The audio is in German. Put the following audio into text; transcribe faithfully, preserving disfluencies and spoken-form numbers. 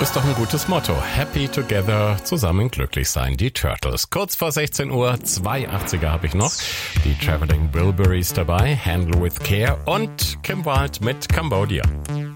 ist doch ein gutes Motto. Happy together, zusammen glücklich sein, die Turtles. Kurz vor sechzehn Uhr, zwei achtziger habe ich noch. Die Traveling Wilburys dabei, Handle with Care und Kim Wilde mit Cambodia.